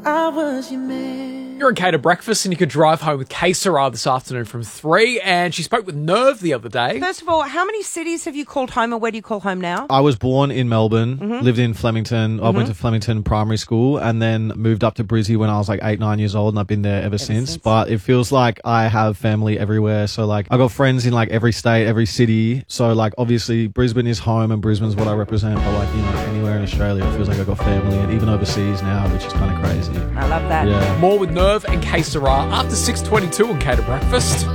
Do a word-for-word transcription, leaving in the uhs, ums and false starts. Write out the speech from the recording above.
I was your man. You're in Cater Breakfast, and you could drive home with K Sarah this afternoon from three. And she spoke with Nerve the other day. First of all, how many cities have you called home, or where do you call home now? I was born in Melbourne, Mm-hmm. lived in Flemington. I went to Flemington Primary School and then moved up to Brizzy when I was like eight, nine years old, and I've been there ever, since. since. But it feels like I have family everywhere. So like I got friends in like every state, every city. So like obviously Brisbane is home and Brisbane's what I represent. But like, you know, anywhere in Australia, it feels like I got family, and even overseas now, which is kind of crazy. I love that. Yeah. More with Nerve and K Sarah after six twenty-two on Cater Breakfast.